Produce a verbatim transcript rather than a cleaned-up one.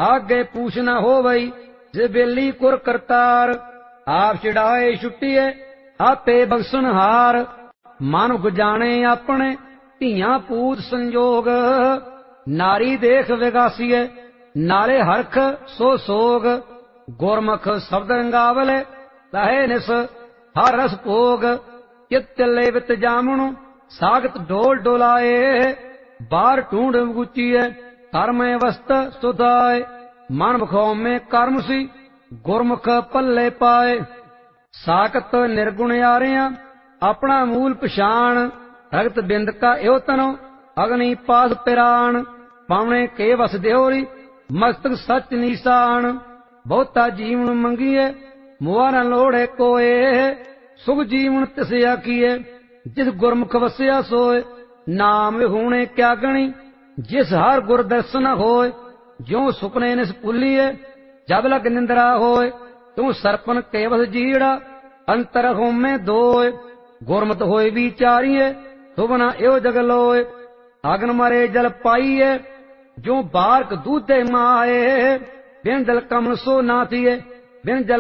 आगे पूछ न होवई जे बेली कुर करतार। आप चिड़ाए छुट्टीए आपे बख्शन हार। मानुख जाने अपने धियां पूत संजोग। नारी देख विगासीए नाले हरख सो सोग। गुरमुख शब्द रंगावले लहे निस हर रस भोग। चित चले वित जामणु सागत डोल डोलाए। बार ढूंढ गुचीए धर्म वस्त सुधाए। मन मुखों में कर्म सी गुरमुख पल्ले पाए। साकत निर्गुण आरिया अपना मूल पछाण। रगत बिंद का एव तनो अग्नि पास पिराण। पावने के वस देवरी मस्तक सच निशान। बहुता जीवन मंगिए मुआ न लोड़े कोए। सुख जीवन तिस आखिए जिस गुरमुख वसिया सोए। नाम विहूणे क्या गणी जिस हर गुर दर्शन होए। ज्यों सुपने निस भुलिए जब लग निंद्रा होए। त्यों सरपन केवस जीड़ा अंतर होमे दोए। गुरमत होए विचारिए सुबना एव जग लोए। अगन मरे जल पाइए जो बारक दूधे माए। बिन जल कमन सो नाथिए बिन जल